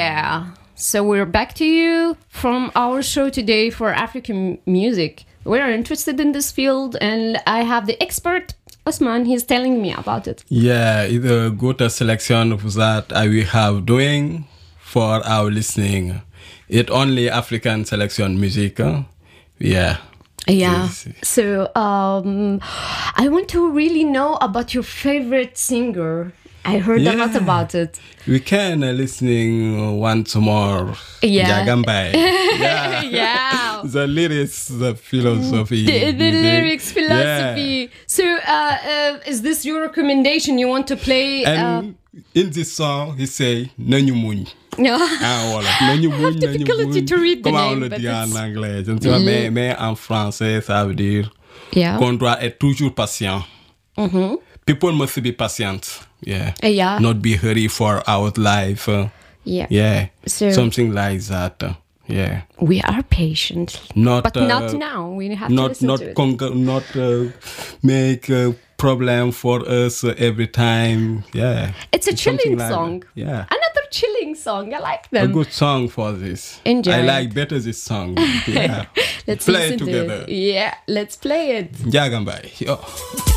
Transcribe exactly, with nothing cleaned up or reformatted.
Yeah. So we're back to you from our show today for African music. We are interested in this field, and I have the expert Osman. He's telling me about it. Yeah, it's a good selection that we have doing for our listening. It's only African selection music. Huh? Yeah. Yeah. So um, I want to really know about your favorite singer. I heard yeah. a lot about it. We can uh, listening once more. Yeah. Jagambai. Yeah. yeah. The lyrics, the philosophy. The, the lyrics, philosophy. Yeah. So uh, uh, is this your recommendation? You want to play? And uh, in this song, he say, Nanyu Muni. No. Ah, voilà. Nanyu Muni, I have difficulty to read the Comment name. on le dit en anglais? Je ne sais pas, mais, mais en français, ça veut dire yeah. qu'on doit être toujours patient. Mm-hmm. People must be patient. Yeah. Uh, yeah. Not be hurry for our life. Uh, yeah. Yeah. So something like that. Uh, yeah. We are patient. Not. But uh, not now. We have not, to listen not to it. Con- not uh, make a problem for us uh, every time. Yeah. It's a chilling like song. That. Yeah. Another chilling song. I like them. A good song for this. Enjoy. I like better this song. Yeah. Let's play listen it together. To it. Yeah. Let's play it. Jagambai. Yo.